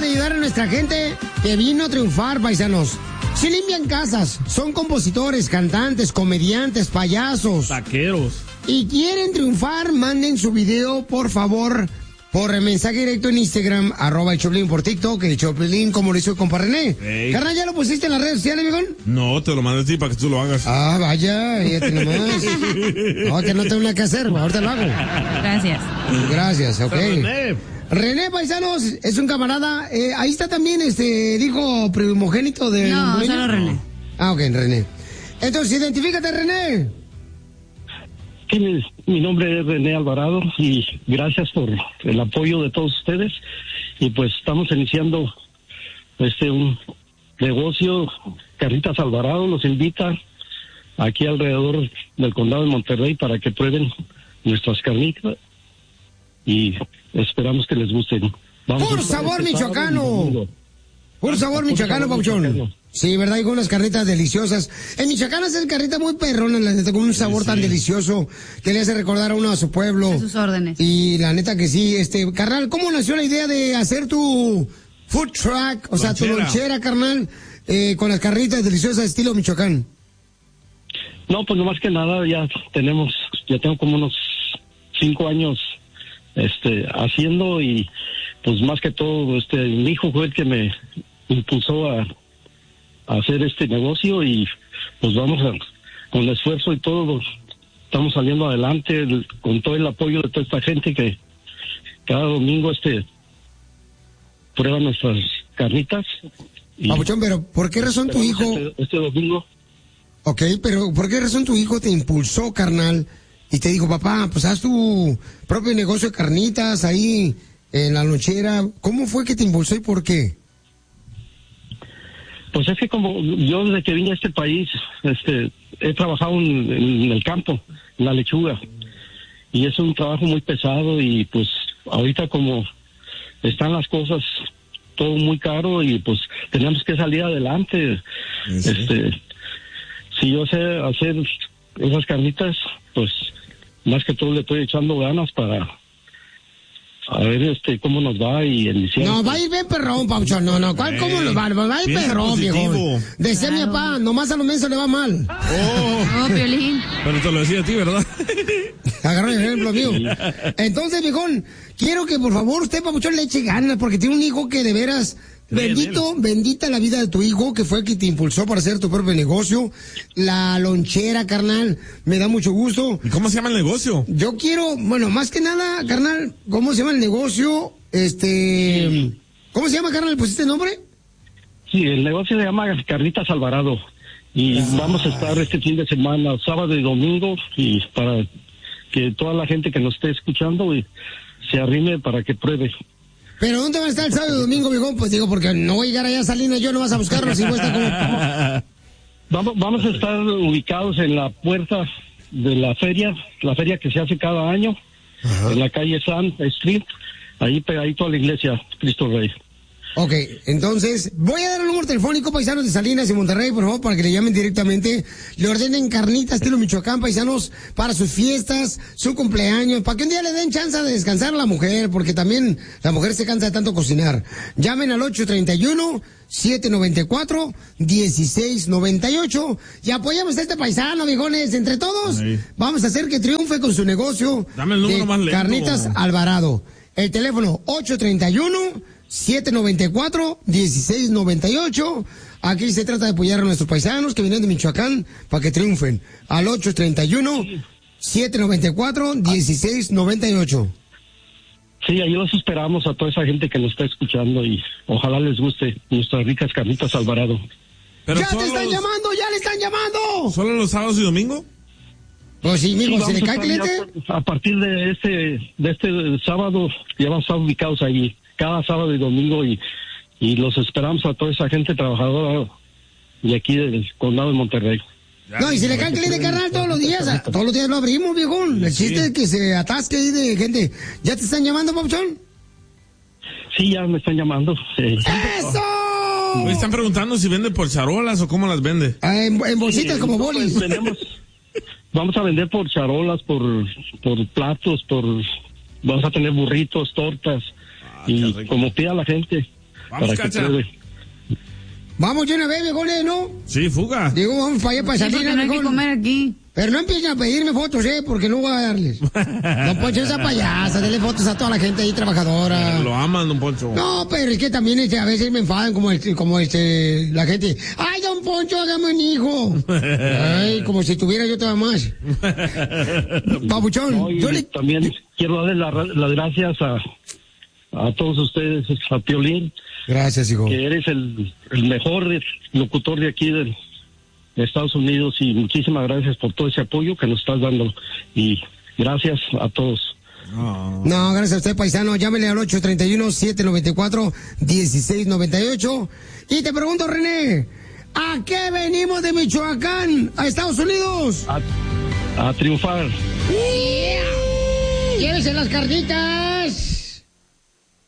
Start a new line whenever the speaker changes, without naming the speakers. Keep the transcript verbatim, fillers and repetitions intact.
de ayudar a nuestra gente que vino a triunfar, paisanos. Si limpian casas, son compositores, cantantes, comediantes, payasos.
Taqueros.
Y quieren triunfar, manden su video, por favor, por mensaje directo en Instagram, arroba el Choplin, por TikTok, el Choplin, como lo hizo el compa René.
Hey.
Carnal, ¿ya lo pusiste en las redes sociales, viejón?
No, te lo mandé a ti para que tú lo hagas.
Ah, vaya, fíjate nomás. No, que no tengo nada que hacer, ahorita lo hago.
Gracias.
Gracias, ok.
René.
René, paisanos, es un camarada. Eh, ahí está también este, el hijo primogénito de...
No,
dueño.
solo René.
Ah, ok, René. Entonces, identifícate, René.
Mi, mi nombre es René Alvarado y gracias por el apoyo de todos ustedes. Y pues estamos iniciando este un negocio. Carnitas Alvarado los invita aquí alrededor del condado de Monterrey para que prueben nuestras carnitas y esperamos que les gusten. Vamos
Por sabor michoacano. Por sabor michoacano, Pauchón. Sí, ¿verdad? Y con unas carnitas deliciosas. En Michoacán hacen carnitas muy perronas, la neta, con un sabor sí, sí. tan delicioso que le hace recordar a uno a su pueblo.
A sus órdenes.
Y la neta que sí, este, carnal, ¿cómo nació la idea de hacer tu food truck, o sea, lonchera. tu lonchera, carnal, eh, con las carnitas deliciosas estilo Michoacán?
No, pues no más que nada, ya tenemos, ya tengo como unos cinco años, este, haciendo y, pues más que todo, este, mi hijo fue el que me impulsó a a hacer este negocio y pues vamos a, con el esfuerzo y todo, estamos saliendo adelante el, con todo el apoyo de toda esta gente que cada domingo este prueba nuestras carnitas. Y
Papuchón, pero ¿por qué razón tu hijo?
Este, este domingo.
Ok, pero ¿por qué razón tu hijo te impulsó, carnal? Y te dijo, papá, pues haz tu propio negocio de carnitas ahí en la lonchera. ¿Cómo fue que te impulsó y por qué?
Pues es que como yo desde que vine a este país, este, he trabajado en, en el campo, en la lechuga, y es un trabajo muy pesado y pues ahorita como están las cosas todo muy caro y pues tenemos que salir adelante. Sí. Este, si yo sé hacer esas carnitas, pues más que todo le estoy echando ganas para a ver este cómo nos va y en diciembre.
No, va a ir bien perrón, Pauchón. No, no, ¿cuál, cómo nos va? Va a ir perrón, viejo. Decía claro. mi papá, nomás a los mensos le va mal.
Oh,
oh Piolín.
Pero te lo decía a ti, ¿verdad?
Agarra el ejemplo mío. Entonces, viejón, quiero que por favor usted, Pauchón, le eche ganas, porque tiene un hijo que de veras... Bendito, bendita la vida de tu hijo, que fue el que te impulsó para hacer tu propio negocio. La lonchera, carnal, me da mucho gusto.
¿Y cómo se llama el negocio?
Yo quiero, bueno, más que nada, carnal, ¿cómo se llama el negocio? Este, ¿cómo se llama, carnal? ¿Le pusiste el nombre?
Sí, el negocio se llama Carnitas Alvarado. Y ah. vamos a estar este fin de semana, sábado y domingo, y para que toda la gente que nos esté escuchando se arrime para que pruebe.
¿Pero dónde va a estar el sábado y domingo, viejo? Pues digo, porque no voy a llegar allá a Salinas, yo no vas a buscarlo, si voy a estar como...
Vamos, vamos a estar ubicados en la puerta de la feria, la feria que se hace cada año, ajá, en la calle Sun Street, ahí pegadito a la iglesia Cristo Rey.
Ok, entonces, voy a dar un número telefónico, paisanos de Salinas y Monterrey, por favor, para que le llamen directamente, le ordenen carnitas estilo Michoacán, paisanos, para sus fiestas, su cumpleaños, para que un día le den chance de descansar a la mujer, porque también la mujer se cansa de tanto cocinar. Llamen al ocho treinta y uno, siete noventa y cuatro, dieciséis noventa y ocho y apoyamos a este paisano, viejones, entre todos, ahí vamos a hacer que triunfe con su negocio.
Dame el número
de
más lento.
Carnitas Alvarado. El teléfono ocho treinta y uno, siete noventa y cuatro, dieciséis noventa y ocho. Aquí se trata de apoyar a nuestros paisanos que vienen de Michoacán para que triunfen. Al ocho treinta y uno, siete noventa y cuatro, dieciséis noventa y ocho.
Sí, ahí los esperamos a toda esa gente que nos está escuchando y ojalá les guste nuestras ricas carnitas Alvarado.
Pero ¡ya te están los... llamando! ¡Ya le están llamando!
¿Solo los sábados y domingo?
Pues sí, mismo,
sí,
¿se le cae cliente?
A partir de este, de este sábado ya vamos a estar ubicados ahí, cada sábado y domingo, y, y los esperamos a toda esa gente trabajadora de aquí del condado de Monterrey.
No, y si le cae cliente, carnal, todos los días, todos los días lo abrimos, viejón. El chiste sí. es que se atasque ahí de gente. ¿Ya te están llamando, Pauchón?
Sí, ya me están llamando. Sí.
¡Eso!
Me están preguntando si vende por charolas o cómo las vende.
Ah, en, en bolsitas sí, como bolis.
Pues tenemos, vamos a vender por charolas, por, por platos, por... Vamos a tener burritos, tortas, ah, y como pida la gente.
Vamos,
para
Cacha.
que pruebe.
Vamos de una vez, viejole, ¿no?
Sí, fuga.
Digo, vamos para allá, para
Sí, porque
Salinas,
no hay que
mejor.
comer aquí.
Pero no empiecen a pedirme fotos, ¿eh? Porque no voy a darles. Don Poncho, esa payasa, denle fotos a toda la gente ahí trabajadora.
Lo aman, don Poncho.
No, pero es que también este, a veces me enfadan como este, como este, la gente. ¡Ay, don Poncho, hágame un hijo! Ay, como si tuviera yo todavía más. Papuchón,
No, y
yo le...
también quiero darle la- las gracias a, a todos ustedes, a Piolín,
Gracias, hijo.
que eres el, el mejor locutor de aquí del, de Estados Unidos, y muchísimas gracias por todo ese apoyo que nos estás dando, y gracias a todos.
Oh.
No, gracias a usted, paisano. Llámele al ocho tres uno, siete nueve cuatro, uno seis nueve ocho. Y te pregunto, René, ¿a qué venimos de Michoacán a Estados Unidos?
A, a triunfar.
¡Yeah! ¡Llévese las carnitas!